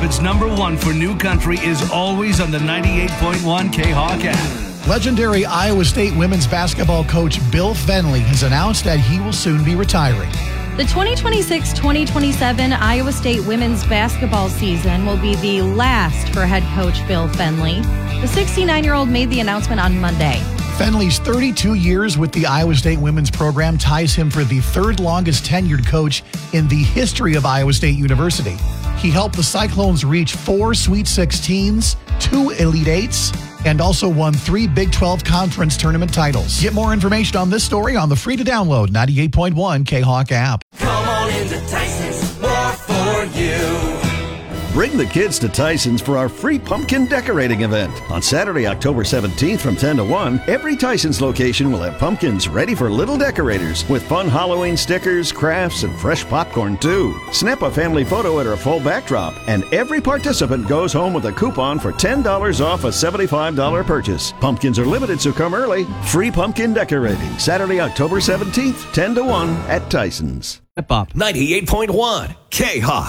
Rapids' #1 for new country is always on the 98.1 K-Hawk app. Legendary Iowa State women's basketball coach Bill Fenley has announced that he will soon be retiring. The 2026-2027 Iowa State women's basketball season will be the last for head coach Bill Fenley. The 69-year-old made the announcement on Monday. Fenley's 32 years with the Iowa State women's program ties him for the third longest tenured coach in the history of Iowa State University. He helped the Cyclones reach 4 Sweet 16s, 2 Elite Eights, and also won 3 Big 12 Conference Tournament titles. Get more information on this story on the free-to-download 98.1 K-Hawk app. Come on into Tyson's, more for you. Bring the kids to Tyson's for our free pumpkin decorating event. On Saturday, October 17th from 10 to 1, every Tyson's location will have pumpkins ready for little decorators with fun Halloween stickers, crafts, and fresh popcorn too. Snap a family photo at our full backdrop, and every participant goes home with a coupon for $10 off a $75 purchase. Pumpkins are limited, so come early. Free pumpkin decorating, Saturday, October 17th, 10 to 1 at Tyson's. 98.1 K-Hawk.